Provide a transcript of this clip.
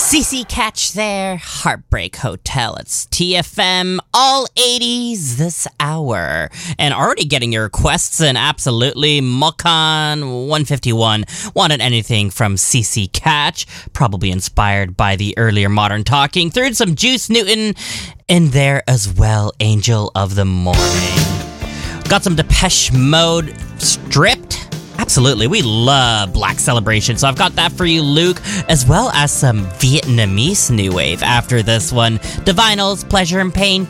CC Catch there, Heartbreak Hotel. It's TFM, all 80s this hour. And already getting your requests in, absolutely. Mokan 151 wanted anything from CC Catch, probably inspired by the earlier Modern Talking. Threw in some Juice Newton in there as well, Angel of the Morning. Got some Depeche Mode, Stripped. Absolutely, we love Black Celebration, so I've got that for you, Luke, as well as some Vietnamese new wave after this one. Divinals, Pleasure and Pain,